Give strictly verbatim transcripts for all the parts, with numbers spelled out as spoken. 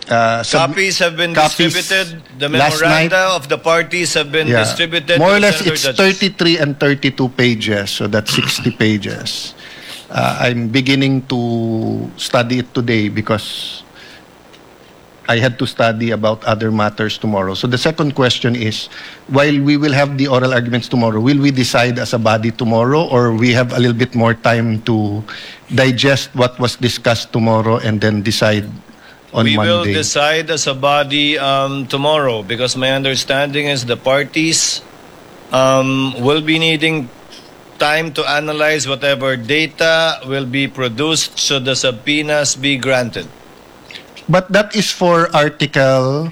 uh, sub- Copies have been copies distributed. The last night. memoranda of the parties have been Yeah. distributed. More or to less, Senator it's judges. thirty-three and thirty-two pages, so that's sixty pages. Uh, I'm beginning to study it today because I had to study about other matters tomorrow. So the second question is, while we will have the oral arguments tomorrow, will we decide as a body tomorrow, or we have a little bit more time to digest what was discussed tomorrow and then decide on We will Monday? decide as a body um, tomorrow, because my understanding is the parties um, will be needing time to analyze whatever data will be produced should the subpoenas be granted. But that is for article,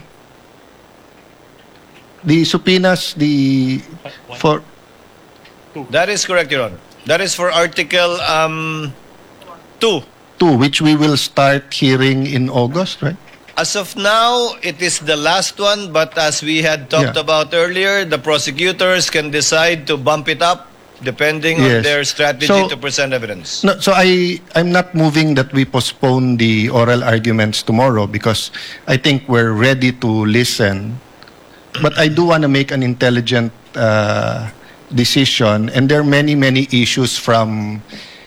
the subpoenas, the, for, That is correct, Your Honor. That is for Article um, two. two, which we will start hearing in August, right? As of now, it is the last one, but as we had talked Yeah. about earlier, the prosecutors can decide to bump it up depending on Yes. their strategy So- to present evidence. No, so I, I'm not moving that we postpone the oral arguments tomorrow because I think we're ready to listen. But I do want to make an intelligent uh, decision, and there are many, many issues from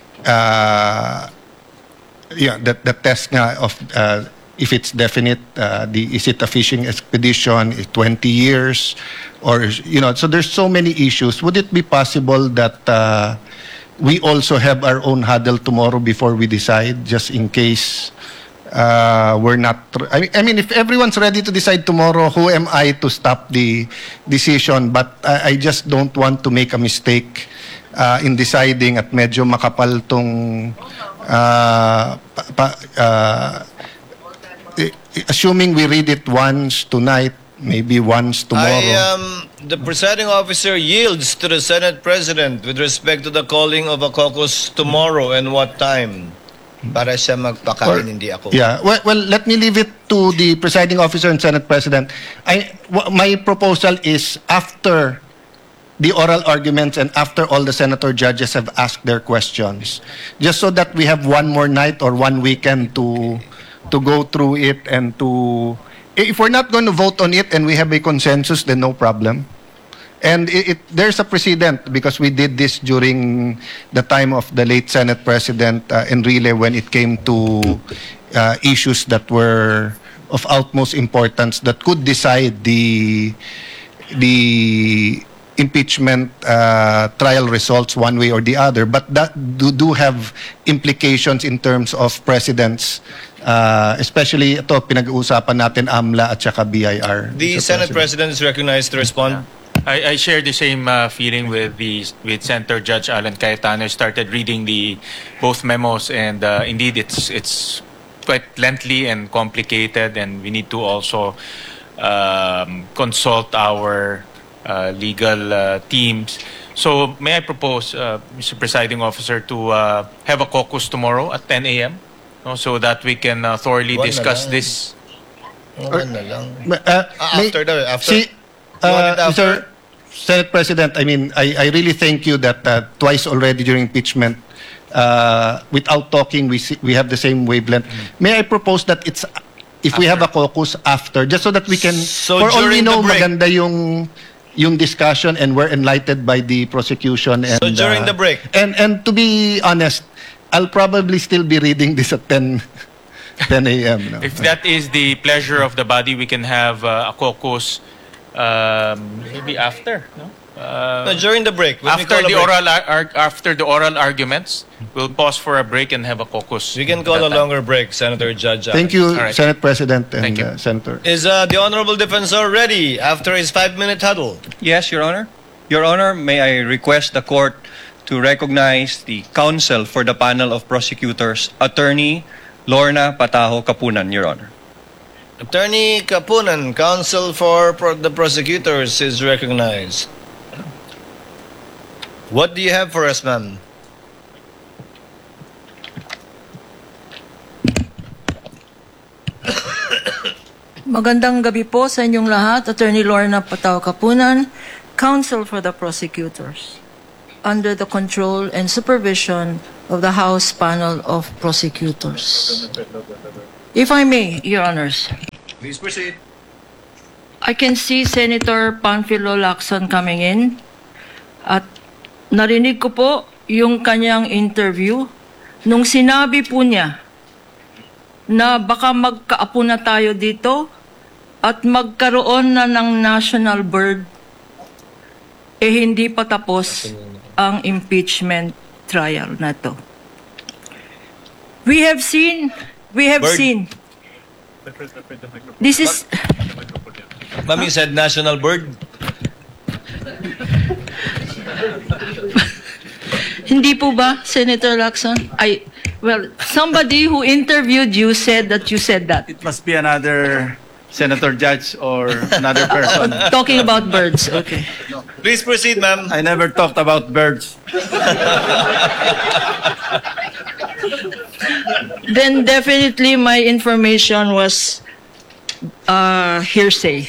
uh, yeah, the, the test nga of uh, if it's definite, uh, the is it a fishing expedition, is twenty years, or you know, so there's so many issues. Would it be possible that uh, we also have our own huddle tomorrow before we decide, just in case uh, we're not? I mean, I mean, if everyone's ready to decide tomorrow, who am I to stop the decision? But I, I just don't want to make a mistake uh, in deciding at medyo makapal tong uh, pa, pa, uh, assuming we read it once tonight, maybe once tomorrow. I, um, the presiding officer yields to the Senate President with respect to the calling of a caucus tomorrow and what time. Para siya magpakain, Or- hindi ako. Yeah. Well, well, let me leave it to the presiding officer and Senate President. I, w- my proposal is after the oral arguments and after all the senator judges have asked their questions, just so that we have one more night or one weekend to to go through it and to, if we're not going to vote on it and we have a consensus, then no problem. And it, it, there's a precedent because we did this during the time of the late Senate President uh, Enrile when it came to uh, issues that were of utmost importance that could decide the the impeachment uh, trial results one way or the other, but that do, do have implications in terms of precedents, uh, especially ito pinag-uusapan natin AMLA at saka B I R. The Mister Senate President is recognized to respond. I, I share the same uh, feeling with the with Senator Judge Alan Cayetano. I started reading the both memos, and uh, indeed, it's it's quite lengthy and complicated, and we need to also um, consult our uh, legal uh, teams. So, may I propose, uh, Mister Presiding Officer, to uh, have a caucus tomorrow at ten a m No, so that we can uh, thoroughly One na discuss lang. this. One na lang. Uh, Ah, may- after daw, after. See, You want it uh, after? Mister Senate President, I mean, I, I really thank you that uh, twice already during impeachment, uh, without talking, we see, we have the same wavelength. May I propose that it's if we have a caucus after, just so that we can, So for all we during the know, break. maganda yung yung discussion and we're enlightened by the prosecution. And, So during uh, the break. And and to be honest, I'll probably still be reading this at ten ten a m No? If that is the pleasure of the body, we can have uh, a caucus um, maybe after, no? Uh, No, during the break. when we after call a the break. oral ar- ar- after the oral arguments, we'll pause for a break and have a caucus. We can call at a that time. longer break, Senator Judge. Thank you, All right. Senate President and Thank you. uh, Senator. Is uh, the Honorable Defensor ready after his five-minute huddle? Yes, Your Honor. Your Honor, may I request the court to recognize the counsel for the panel of prosecutors, Attorney Lorna Pataho Kapunan, Your Honor. Attorney Kapunan, counsel for pro- the prosecutors, is recognized. What do you have for us, ma'am? Magandang gabi po sa inyong lahat. Attorney Lorna Pataho Kapunan, counsel for the prosecutors, under the control and supervision of the House Panel of Prosecutors. If I may, Your Honors, Please proceed. I can see Senator Panfilo Lacson coming in. At narinig ko po yung kanyang interview nung sinabi po niya na baka magkaapo na tayo dito at magkaroon na ng national bird, eh hindi pa tapos ang impeachment trial na to. We have seen, we have Bird. seen, this is, Ma'am, you said national bird. hindi po ba, Senator Lacson? I, well, somebody who interviewed you said that you said that. It must be another senator judge or another person. Talking about birds, okay. Please proceed, ma'am. I never talked about birds. Then definitely my information was uh, hearsay.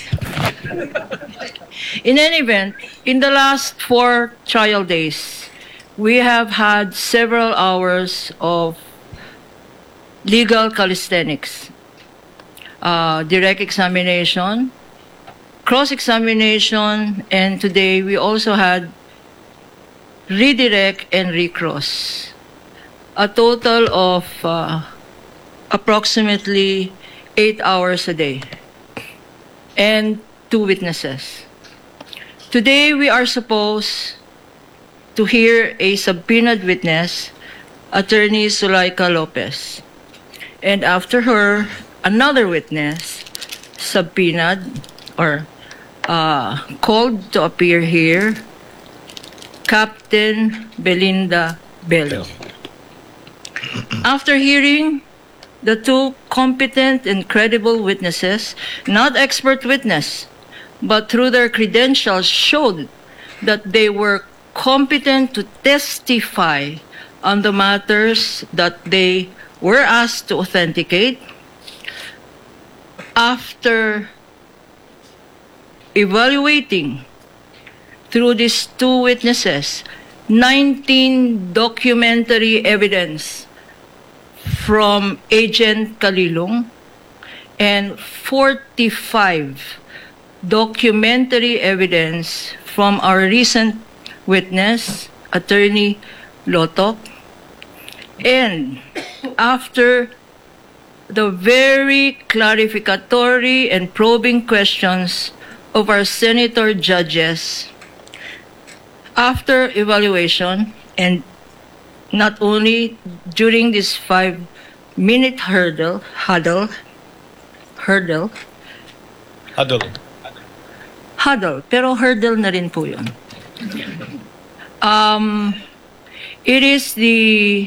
In any event, in the last four trial days, we have had several hours of legal calisthenics. Uh, direct examination, cross-examination, and today we also had redirect and recross. A total of uh, approximately eight hours a day and two witnesses. Today we are supposed to hear a subpoenaed witness, Attorney Zulaika Lopez, and after her, another witness subpoenaed or uh, called to appear here, Captain Belinda Bello. After hearing the two competent and credible witnesses, not expert witness, but through their credentials showed that they were competent to testify on the matters that they were asked to authenticate. After evaluating through these two witnesses nineteen documentary evidence from Agent Kalilong and forty-five documentary evidence from our recent witness, Attorney Lotok, and after the very clarificatory and probing questions of our senator judges, after evaluation, and not only during this five-minute hurdle, huddle, hurdle, Huddle. huddle, pero hurdle na rin po yun. Um, it is the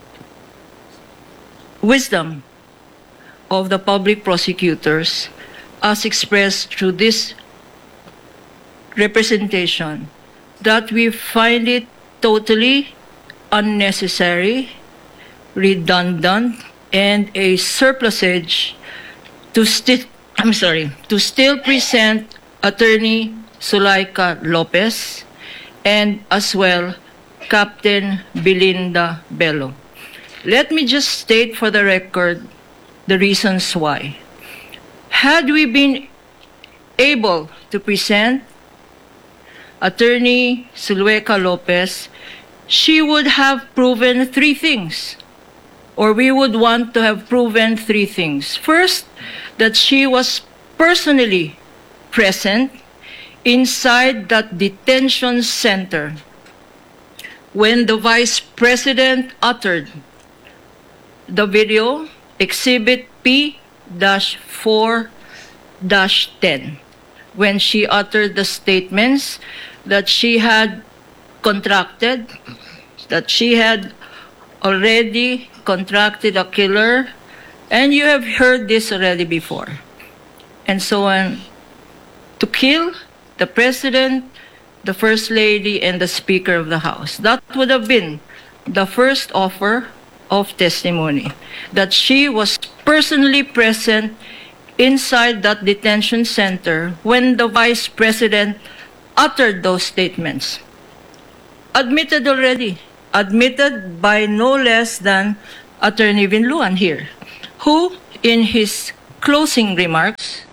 wisdom of the public prosecutors as expressed through this representation that we find it totally unnecessary, redundant, and a surplusage to still, I'm sorry, to still present Attorney Zulaika Lopez and as well Captain Belinda Bello. Let me just state for the record the reasons why. Had we been able to present Attorney Zulaika Lopez, she would have proven three things, or we would want to have proven three things. First, that she was personally present inside that detention center when the Vice President uttered the video, Exhibit P four ten, when she uttered the statements that she had contracted, that she had already contracted a killer, and you have heard this already before, and so on, to kill the President, the First Lady, and the Speaker of the House. That would have been the first offer of testimony, that she was personally present inside that detention center when the Vice President uttered those statements. Admitted already, admitted by no less than Attorney Vinluan here, who in his closing remarks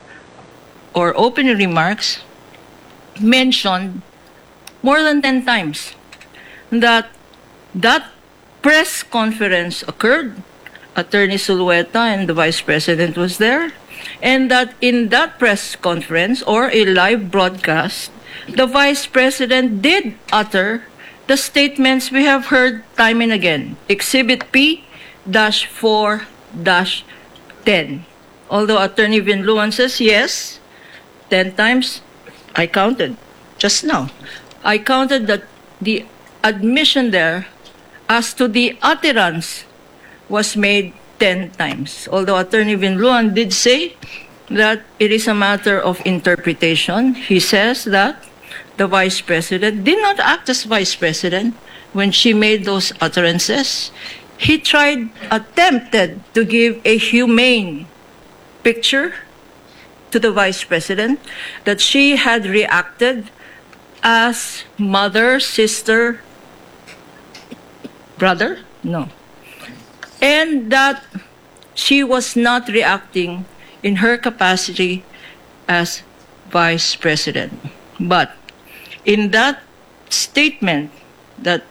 or opening remarks mentioned more than ten times that that press conference occurred. Attorney Zulueta and the Vice President was there, and that in that press conference or a live broadcast, the Vice President did utter the statements we have heard time and again. Exhibit P four ten. Although Attorney Vinluan says yes, ten times, I counted just now. I counted that the admission there as to the utterance was made ten times. Although Attorney Vinluan did say that it is a matter of interpretation. He says that the Vice President did not act as Vice President when she made those utterances. He tried, attempted to give a humane picture to the Vice President that she had reacted as mother, sister, brother? No. And that she was not reacting in her capacity as Vice President. But in that statement that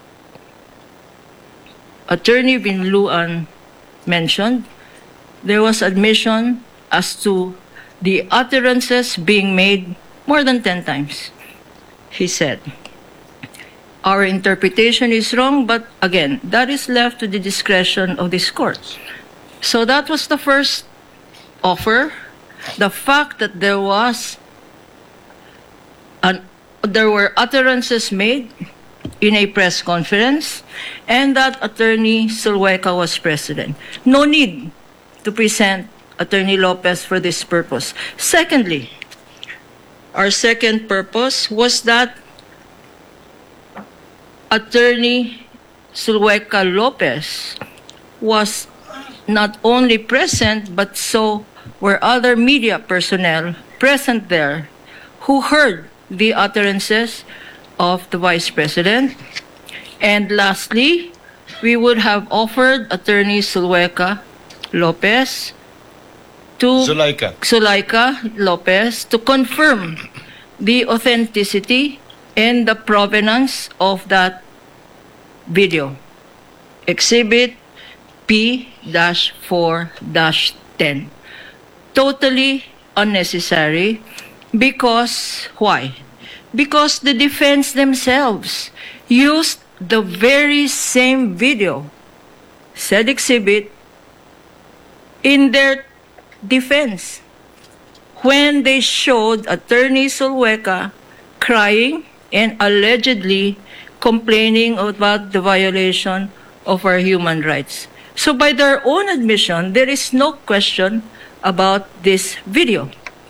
Attorney Vinluan mentioned, there was admission as to the utterances being made more than ten times. He said, our interpretation is wrong, but again, that is left to the discretion of this court. So that was the first offer. The fact that there was an, there were utterances made in a press conference and that Attorney Zulueta was president. No need to present Attorney Lopez for this purpose. Secondly, our second purpose was that Attorney Zulueta Lopez was not only present, but so were other media personnel present there who heard the utterances of the Vice President. And lastly, we would have offered Attorney Zulueta Lopez to Zulaika. Zulaika Lopez to confirm the authenticity and the provenance of that video. Exhibit P four ten. Totally unnecessary because, why? Because the defense themselves used the very same video, said exhibit, in their defense when they showed Attorney Zulueta crying and allegedly complaining about the violation of our human rights. So by their own admission, there is no question about this video.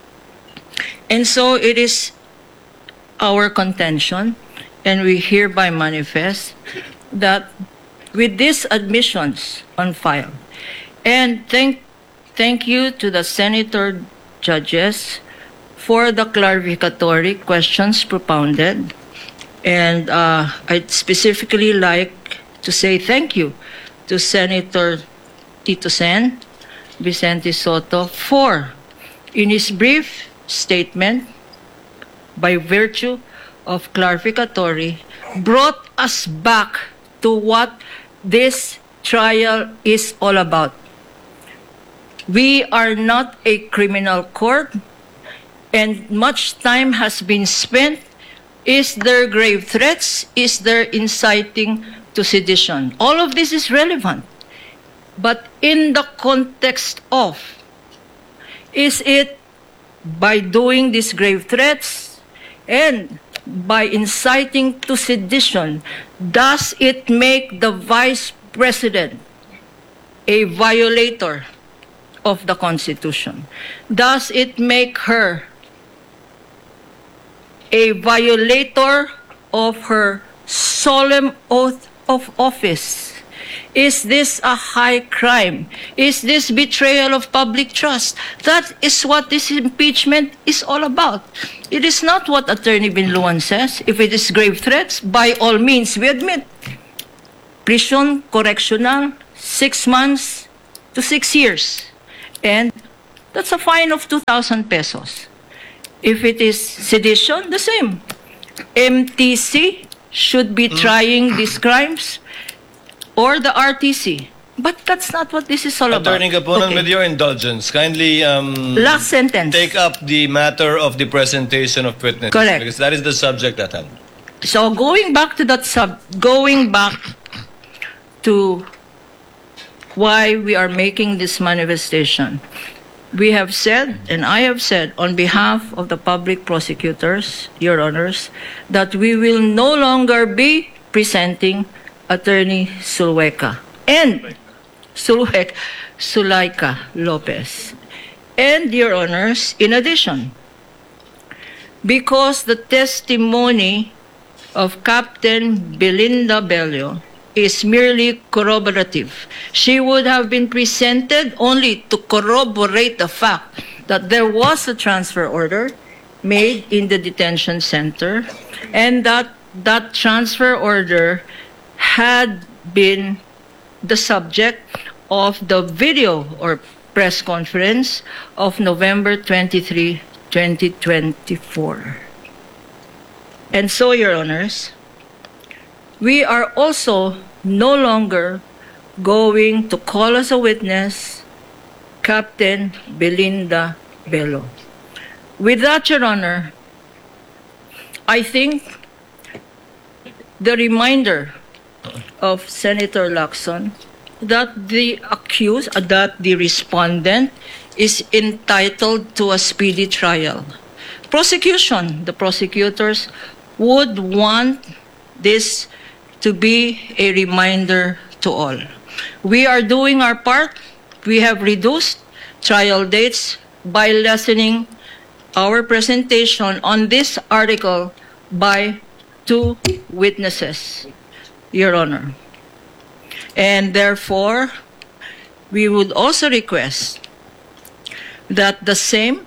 And so it is our contention, and we hereby manifest, that with these admissions on file, and thank, thank you to the senator judges for the clarificatory questions propounded, and uh, I'd specifically like to say thank you to Senator Tito Sen, Vicente Soto, for, in his brief statement, by virtue of clarificatory, brought us back to what this trial is all about. We are not a criminal court, and much time has been spent. Is there grave threats? Is there inciting to sedition? All of this is relevant. But in the context of, is it by doing these grave threats and by inciting to sedition, does it make the Vice President a violator of the Constitution? Does it make her a violator of her solemn oath of office? Is this a high crime? Is this betrayal of public trust? That is what this impeachment is all about. It is not what Attorney Vinluan says. If it is grave threats, by all means, we admit. Prison, correctional, six months to six years. And that's a fine of two thousand pesos. If it is sedition, the same. M T C should be trying these crimes, or the R T C. But that's not what this is all Attorney about. Kapunan, Okay. with your indulgence, kindly um, Last sentence. take up the matter of the presentation of witnesses. Correct. Because that is the subject at hand. So going back to that sub, going back to why we are making this manifestation, we have said, and I have said on behalf of the public prosecutors, Your Honors, that we will no longer be presenting Attorney Sulweka and Sulwek, Sulaika Lopez. And, Your Honors, in addition, because the testimony of Captain Belinda Bello is merely corroborative. She would have been presented only to corroborate the fact that there was a transfer order made in the detention center and that that transfer order had been the subject of the video or press conference of November twenty-third, twenty twenty-four. And so, Your Honors, we are also no longer going to call as a witness Captain Belinda Bello. With that, Your Honor, I think the reminder of Senator Lacson that the accused, uh, that the respondent is entitled to a speedy trial. Prosecution, the prosecutors would want this to be a reminder to all. We are doing our part. We have reduced trial dates by lessening our presentation on this article by two witnesses, Your Honor. And therefore, we would also request that the same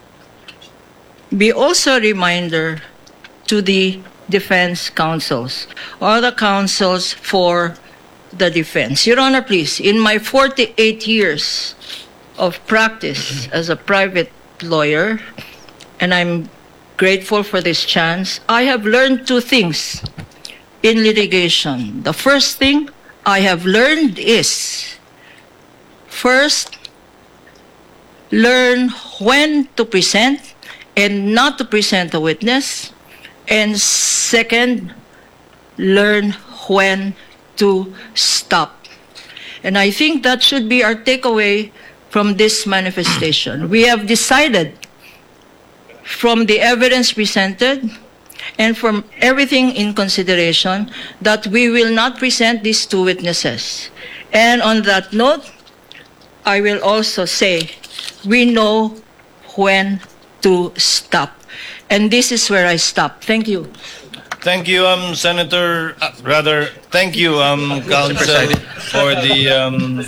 be also a reminder to the defense counsels or the counsels for the defense. Your Honor, please, in my forty-eight years of practice as a private lawyer, and I'm grateful for this chance, I have learned two things in litigation. The first thing I have learned is, first, learn when to present and not to present a witness. And second, learn when to stop. And I think that should be our takeaway from this manifestation. We have decided from the evidence presented and from everything in consideration that we will not present these two witnesses. And on that note, I will also say we know when to stop. And this is where I stop. Thank you. Thank you, um, Senator, uh, rather, thank you, um, Counsel, for the, um,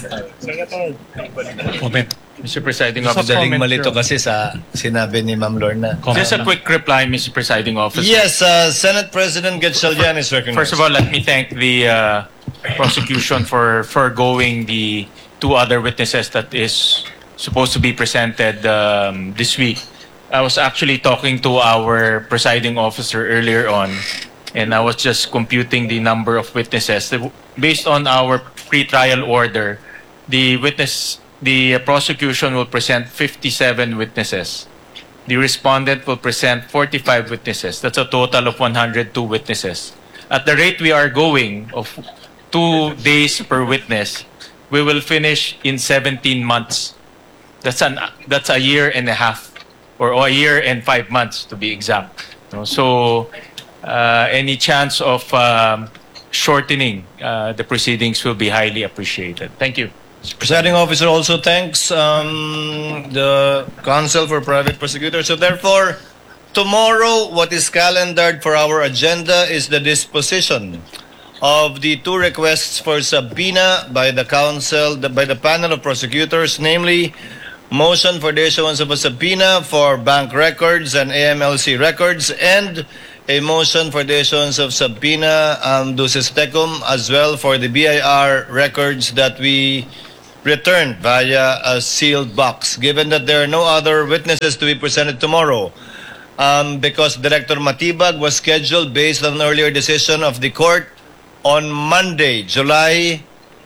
Mister Presiding Officer. Officer. Madaling malito kasi sa sinabi ni Ma'am Lorna. Just a quick reply, Mister Presiding Officer. Yes, uh, Senate President Gatchalian is recognized. First of all, let me thank the uh, prosecution for foregoing the two other witnesses that is supposed to be presented um, this week. I was actually talking to our presiding officer earlier on, and I was just computing the number of witnesses. Based on our pre-trial order, the witness, the prosecution will present fifty-seven witnesses. The respondent will present forty-five witnesses. That's a total of one hundred two witnesses. At the rate we are going of two days per witness, we will finish in seventeen months. That's an that's a year and a half, or a year and five months to be exact. No? So, uh, any chance of um, shortening uh, the proceedings will be highly appreciated. Thank you. Presiding officer also thanks um, the Counsel for Private Prosecutors. So therefore, tomorrow, what is calendared for our agenda is the disposition of the two requests for subpoena by the counsel, the, by the panel of prosecutors, namely motion for the issuance of a subpoena for bank records and A M L C records, and a motion for the issuance of subpoena um, duces tecum as well for the B I R records that we returned via a sealed box. Given that there are no other witnesses to be presented tomorrow, um, because Director Matibag was scheduled based on an earlier decision of the court on Monday, July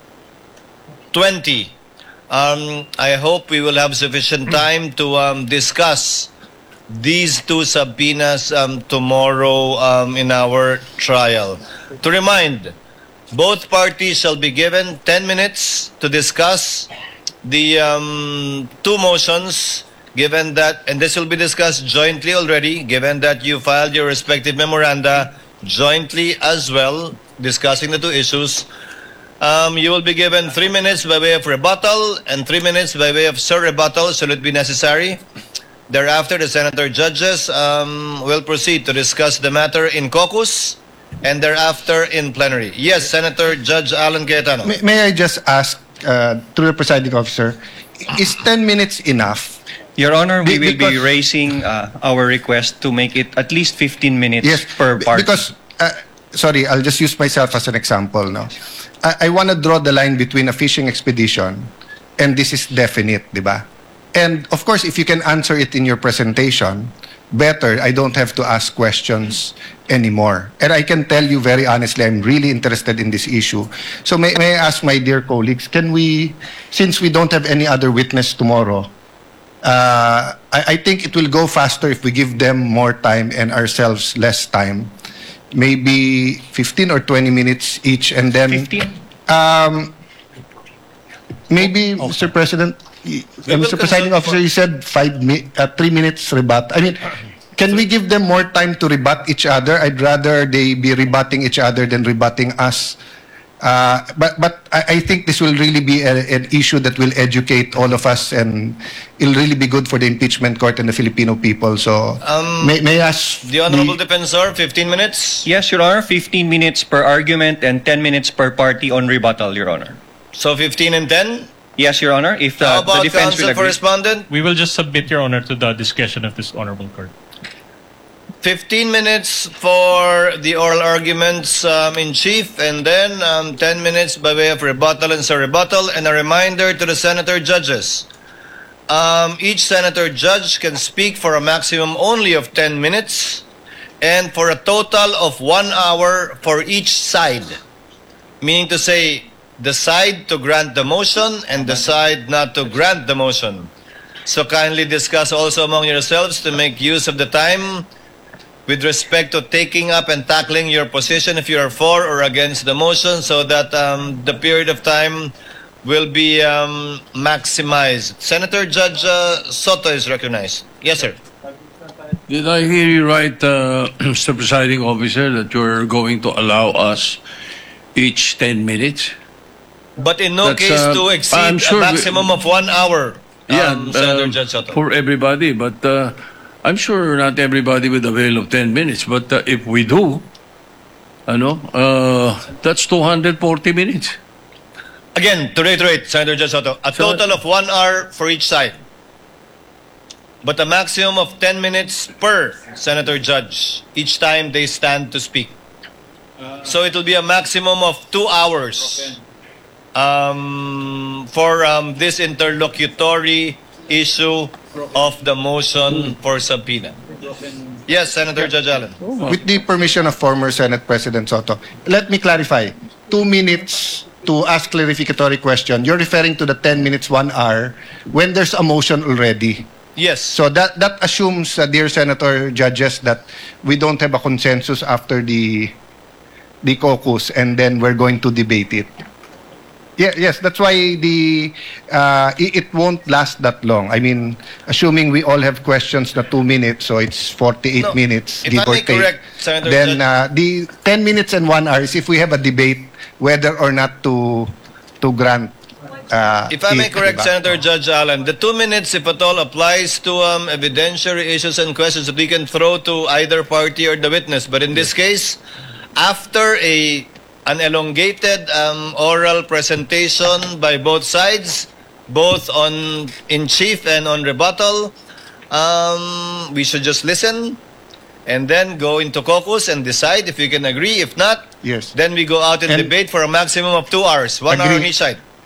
twentieth. Um, I hope we will have sufficient time to um, discuss these two subpoenas um, tomorrow um, in our trial. To remind, both parties shall be given ten minutes to discuss the um, two motions, given that, and this will be discussed jointly already, given that you filed your respective memoranda jointly as well, discussing the two issues. Um, you will be given three minutes by way of rebuttal and three minutes by way of sur-rebuttal, should it be necessary. Thereafter, the senator judges um, will proceed to discuss the matter in caucus and thereafter in plenary. Yes, Senator Judge Alan Cayetano. May, may I just ask, uh, through the presiding officer, is ten minutes enough? Your Honor, we Be- will be because- raising uh, our request to make it at least fifteen minutes Yes, per be- party. because, uh, sorry, I'll just use myself as an example now. I, I want to draw the line between a fishing expedition and this is definite, di ba? And of course, if you can answer it in your presentation, better. I don't have to ask questions anymore. And I can tell you very honestly, I'm really interested in this issue. So may, may I ask my dear colleagues, can we, since we don't have any other witness tomorrow, uh, I, I think it will go faster if we give them more time and ourselves less time. Maybe fifteen or twenty minutes each, and then fifteen? um, maybe, Mister President, y- We uh, will Mister Presiding consult Officer, you said five mi- uh, three minutes rebut. I mean, can we give them more time to rebut each other? I'd rather they be rebutting each other than rebutting us. Uh, but but I, I think this will really be a, an issue that will educate all of us, and it'll really be good for the impeachment court and the Filipino people. So Um, may, may I ask The Honorable Defensor, fifteen minutes. Yes, Your Honor, fifteen minutes per argument and ten minutes per party on rebuttal, Your Honor. So fifteen and ten. Yes, Your Honor, if How uh, the about defense will counsel for agree. respondent? We will just submit, Your Honor, to the discretion of this honorable court. fifteen minutes for the oral arguments um, in chief, and then um, ten minutes by way of rebuttal and sur-rebuttal. And a reminder to the senator judges. Um, each senator judge can speak for a maximum only of ten minutes and for a total of one hour for each side. Meaning to say, the side to grant the motion and the side not to grant the motion. So kindly discuss also among yourselves to make use of the time with respect to taking up and tackling your position if you are for or against the motion, so that um, the period of time will be um, maximized. Senator Judge uh, Soto is recognized. Yes, sir. Did I hear you right, uh, Mister Presiding Officer, that you're going to allow us each ten minutes? But in no That's, case uh, to I'm exceed sure a we- maximum of one hour, um, Senator um, Judge Soto. for everybody, but uh, I'm sure not everybody will avail of ten minutes. But uh, if we do, ano, uh, that's two hundred forty minutes. Again, to reiterate, Senator Judge Soto, a So- total of one hour for each side. But a maximum of ten minutes per Senator Judge each time they stand to speak. So it will be a maximum of two hours um, for um, this interlocutory issue of the motion for subpoena. Yes, Senator Judge Allen. with the permission of former Senate President Soto, let me clarify. Two minutes to ask clarificatory question. You're referring to the ten minutes, one hour, when there's a motion already. Yes. So that that assumes, uh, dear Senator Judges, that we don't have a consensus after the the caucus, and then we're going to debate it. Yeah, yes, that's why the uh, it, it won't last that long. I mean, assuming we all have questions na two minutes, so it's forty-eight No, minutes, if give I or may take. correct, Senator Then Judge- uh, the ten minutes and one hour is if we have a debate whether or not to to grant. Uh, If I may it, correct diba? Senator Judge Allen, the two minutes, if at all, applies to um, evidentiary issues and questions that we can throw to either party or the witness. But in this case, after a an elongated um, oral presentation by both sides, both on in chief and on rebuttal, um, we should just listen and then go into caucus and decide if we can agree. If not, Yes. then we go out and, And- debate for a maximum of two hours, one hour on Agree. each side.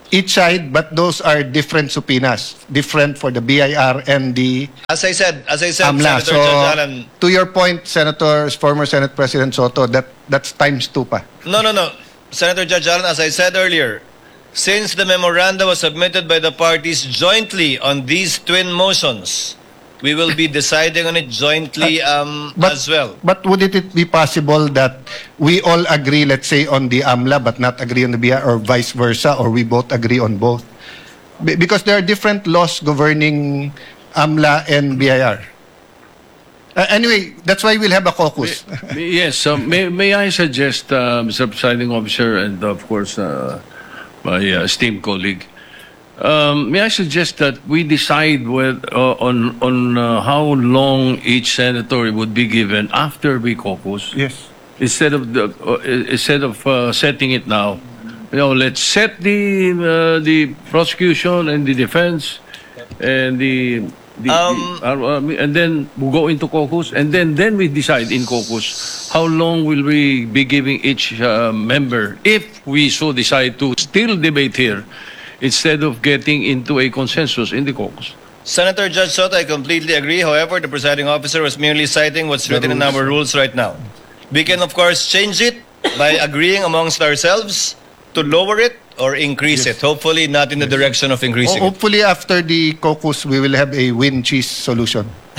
each side, but those are different subpoenas, different for the B I R and the As I said, as I said, AMLA. Senator So, Judge Alan, to your point, Senator, former Senate President Soto, that that's times two pa. no, no, no. Senator Judge Alan, as I said earlier, since the memoranda was submitted by the parties jointly on these twin motions, we will be deciding on it jointly um, But, as well. But would it be possible that we all agree, let's say, on the AMLA, but not agree on the B I R, or vice versa, or we both agree on both? Be- Because there are different laws governing AMLA and B I R. Uh, anyway, that's why we'll have a caucus. Yes, so may, may I suggest, uh, Mister Presiding Officer, and of course, uh, my uh, esteemed colleague, um, may I suggest that we decide with, uh, on, on uh, how long each senator would be given after we caucus? Yes. Instead of, the, uh, instead of uh, setting it now. You know, let's set the, uh, the prosecution and the defense and the... The, Um, the, uh, uh, and then we'll go into caucus, and then then we decide in caucus how long will we be giving each uh, member if we so decide to still debate here instead of getting into a consensus in the caucus. Senator Judge Soto, I completely agree. However, the presiding officer was merely citing what's written in our rules right now. We can, of course, change it by agreeing amongst ourselves to lower it or increase it. Hopefully not in the direction of increasing Ho- it. Hopefully, after the caucus, we will have a win-cheese solution.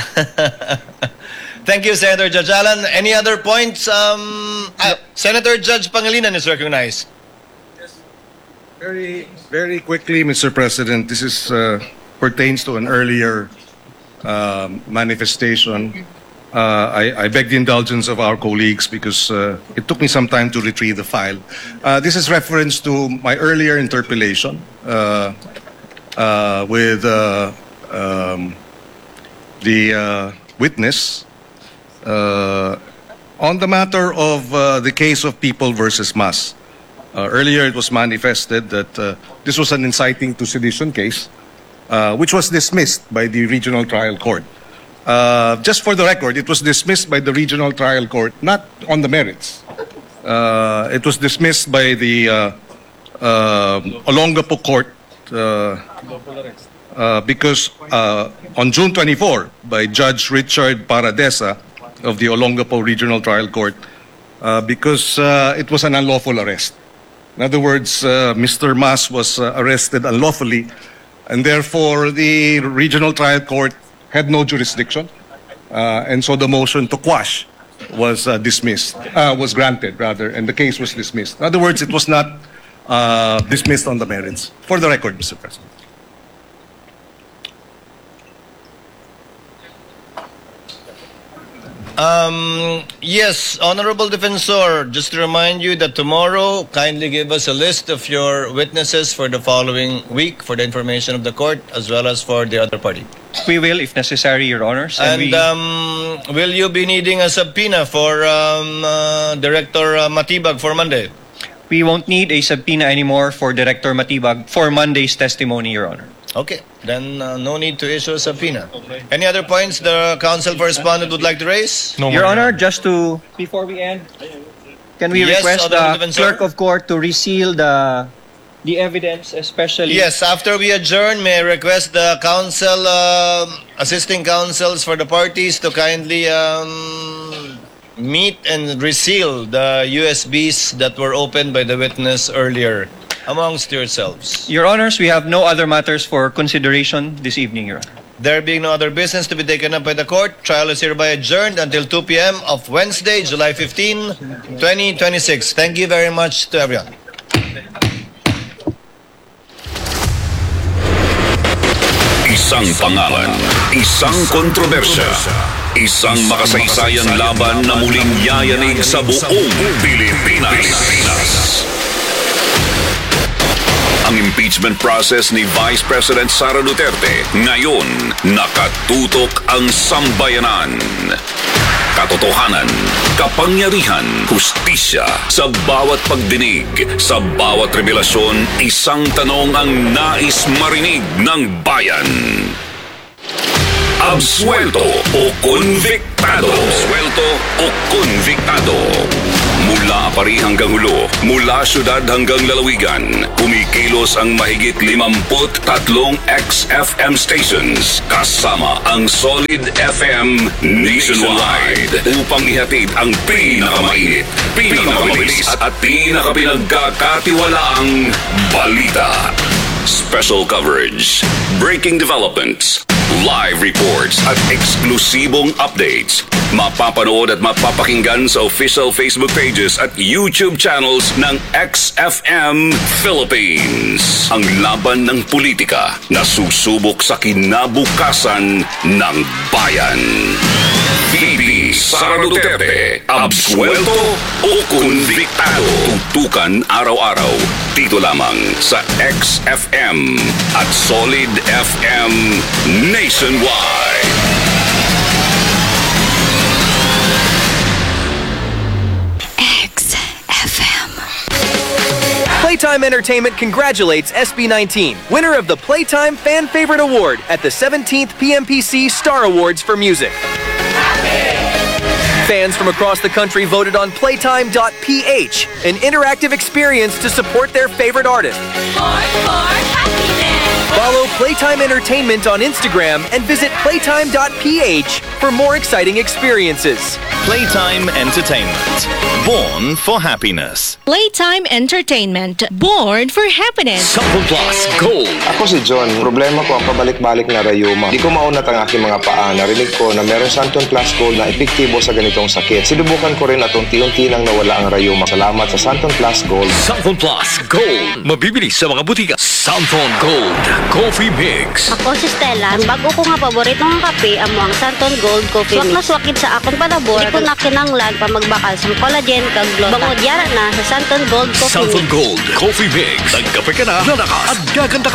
Thank you, Senator Judge Alan. Any other points? Um, ah, Senator Judge Pangilinan is recognized. Very, very quickly, Mister President, this is uh, pertains to an earlier um manifestation. Uh, I, I beg the indulgence of our colleagues because uh, it took me some time to retrieve the file. Uh, this is reference to my earlier interpellation uh, uh, with uh, um, the uh, witness uh, on the matter of uh, the case of People versus Mas. Uh, earlier, it was manifested that uh, this was an inciting to sedition case, uh, which was dismissed by the regional trial court. Uh, just for the record, it was dismissed by the regional trial court, not on the merits. Uh, it was dismissed by the uh, uh, Olongapo court uh, uh, because uh, on June twenty-fourth, by Judge Richard Paradesa of the Olongapo Regional Trial Court, uh, because uh, it was an unlawful arrest. In other words, uh, Mister Mas was uh, arrested unlawfully, and therefore the regional trial court had no jurisdiction, uh, and so the motion to quash was uh, dismissed, uh, was granted rather, and the case was dismissed. In other words, it was not uh, dismissed on the merits. For the record, Mister President. Um, yes, Honorable Defensor, just to remind you that tomorrow, kindly give us a list of your witnesses for the following week for the information of the court as well as for the other party. We will, if necessary, Your Honors. And, And we, um, will you be needing a subpoena for um, uh, Director uh, Matibag for Monday? we won't need a subpoena anymore for Director Matibag for Monday's testimony, Your Honor. Okay, then uh, no need to issue a subpoena. Any other points the council for respondent would like to raise? No Your more. Honor, just to, before we end, can we Yes, request Honorable the Defensor. clerk of court to reseal the the evidence, especially... Yes, after we adjourn, may I request the council, um assisting councils for the parties to kindly um, meet and reseal the U S Bs that were opened by the witness earlier amongst yourselves. Your Honors, we have no other matters for consideration this evening, Your Honor. There being no other business to be taken up by the court, trial is hereby adjourned until two p m of Wednesday, July fifteenth, twenty twenty-six. Thank you very much to everyone. Isang pangalan, isang kontrobersya, isang makasaysayang laban na muling yayanig sa buong Pilipinas. Ang impeachment process ni Vice President Sara Duterte ngayon nakatutok ang sambayanan. Katotohanan, kapangyarihan, hustisya sa bawat pagdinig, sa bawat revelasyon, isang tanong ang nais marinig ng bayan. Absuelto o konviktado? Absuelto o konviktado? Mula Pari hanggang Hulo, mula syudad hanggang lalawigan, kumikilos ang mahigit limamput tatlong X F M stations kasama ang Solid F M nationwide upang ihatid ang pinakamainit, pinakamabilis at pinakapinagkakatiwalaang balita. Special coverage, breaking developments, live reports at eksklusibong updates. Mapapanood at mapapakinggan sa official Facebook pages at YouTube channels ng X F M Philippines. Ang laban ng politika na susubok sa kinabukasan ng bayan. V P Sara Duterte, absuelto o konbiktado? Tutukan araw-araw dito lamang sa X F M at Solid F M nationwide. X F M. Playtime Entertainment congratulates S B nineteen, winner of the Playtime Fan Favorite Award at the seventeenth P M P C Star Awards for Music. Fans from across the country voted on playtime dot p h, an interactive experience to support their favorite artist. Follow Playtime Entertainment on Instagram and visit playtime dot p h for more exciting experiences. Playtime Entertainment, born for happiness. Playtime Entertainment, born for happiness. Sample Plus Gold. Ako si John. Problema ko ang pabalik-balik na rayuma. Di ko maunat ang aking mga paa. Narinig ko na meron Santon Plus Gold na epektibo sa ganitong sakit. Sinubukan ko rin at unti-unti nang nawala ang rayuma. Salamat sa Santon Plus Gold. Santon Plus Gold. Mabibili sa mga butika. Santon Gold Coffee Mix. Ako si Stella. Ang bago ko nga paboritong kape amo ang Santon Gold Coffee Mix. Swak na swakit sa akong palabor. Di ko na kinanglan pa magbakal sa collagen kag glota. Bangod yara na sa Santon Gold Coffee Santon Mix. Gold Coffee Mix. Nagkape ka na, lalakas at gaganda ka